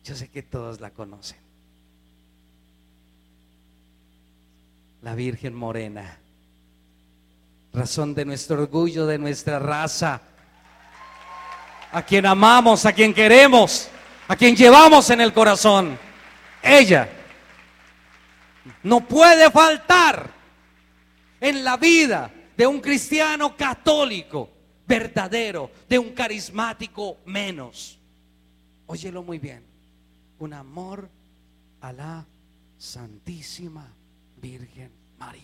Yo sé que todos la conocen. La Virgen Morena, razón de nuestro orgullo, de nuestra raza, a quien amamos, a quien queremos, a quien llevamos en el corazón. Ella no puede faltar en la vida de un cristiano católico verdadero, de un carismático menos. Óyelo muy bien: un amor a la Santísima Virgen María.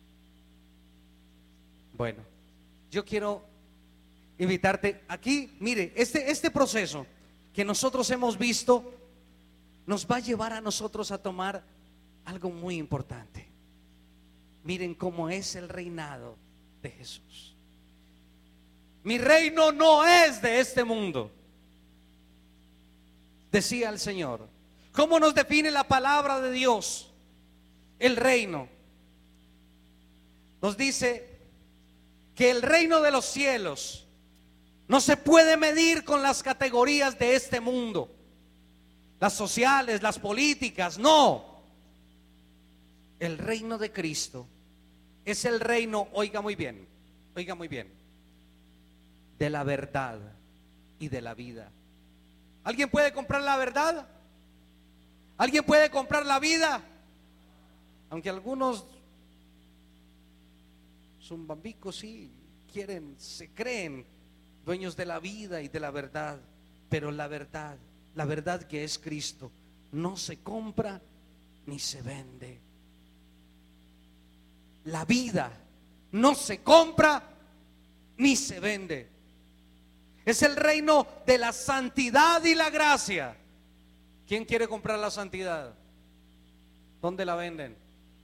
Bueno, yo quiero invitarte aquí. Mire, este proceso que nosotros hemos visto nos va a llevar a nosotros a tomar algo muy importante. Miren cómo es el reinado de Jesús. Mi reino no es de este mundo, decía el Señor. ¿Cómo nos define la palabra de Dios el reino? Nos dice que el reino de los cielos no se puede medir con las categorías de este mundo, las sociales, las políticas, no. El reino de Cristo es el reino, oiga muy bien, de la verdad y de la vida. ¿Alguien puede comprar la verdad? ¿Alguien puede comprar la vida? Aunque algunos zumbambicos sí quieren, se creen dueños de la vida y de la verdad, pero la verdad que es Cristo, no se compra ni se vende. La vida no se compra ni se vende. Es el reino de la santidad y la gracia. ¿Quién quiere comprar la santidad? ¿Dónde la venden?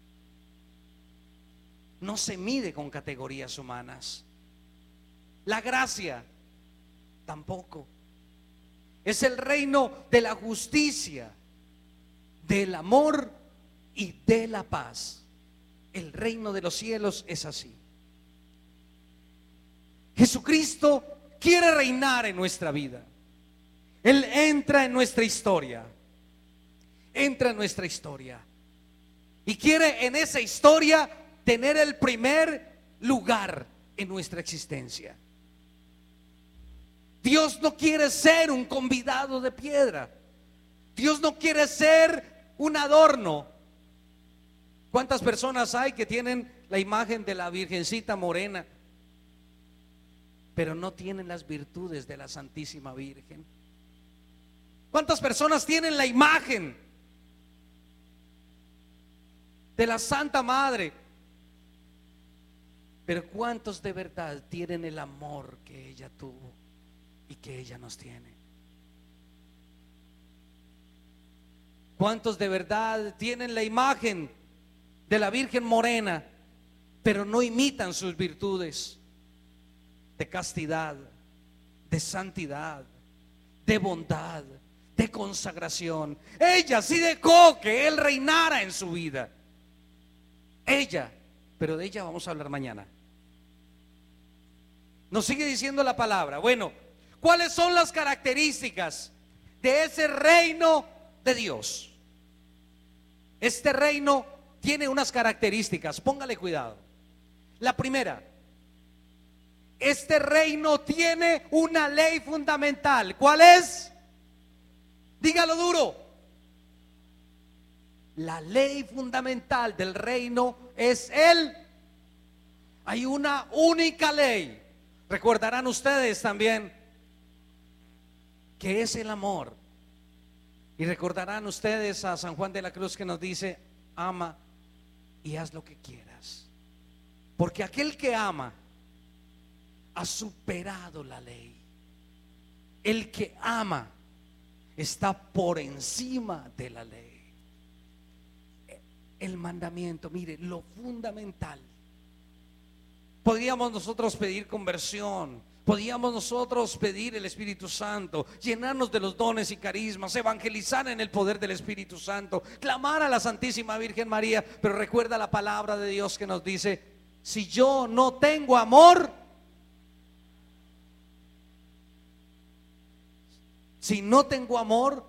No se mide con categorías humanas. La gracia tampoco. Es el reino de la justicia, del amor y de la paz. El reino de los cielos es así. Jesucristo quiere reinar en nuestra vida. Él entra en nuestra historia. Entra en nuestra historia. Y quiere en esa historia tener el primer lugar en nuestra existencia. Dios no quiere ser un convidado de piedra. Dios no quiere ser un adorno. ¿Cuántas personas hay que tienen la imagen de la Virgencita Morena, pero no tienen las virtudes de la Santísima Virgen? ¿Cuántas personas tienen la imagen de la Santa Madre, pero cuántos de verdad tienen el amor que ella tuvo y que ella nos tiene? ¿Cuántos de verdad tienen la imagen de la Virgen Morena, pero no imitan sus virtudes de castidad, de santidad, de bondad, de consagración? Ella sí dejó que Él reinara en su vida. Ella, pero de ella vamos a hablar mañana. Nos sigue diciendo la palabra. Bueno, ¿cuáles son las características de ese reino de Dios? Este reino tiene unas características, póngale cuidado. La primera: este reino tiene una ley fundamental. ¿Cuál es? Dígalo duro. La ley fundamental del reino es hay una única ley. Recordarán ustedes también que es el amor. Y recordarán ustedes a San Juan de la Cruz, que nos dice: ama y haz lo que quieras. Porque aquel que ama ha superado la ley. El que ama está por encima de la ley. El mandamiento, mire, lo fundamental. Podríamos nosotros pedir conversión, podíamos nosotros pedir el Espíritu Santo, llenarnos de los dones y carismas, evangelizar en el poder del Espíritu Santo, clamar a la Santísima Virgen María. Pero recuerda la palabra de Dios que nos dice: si yo no tengo amor, si no tengo amor,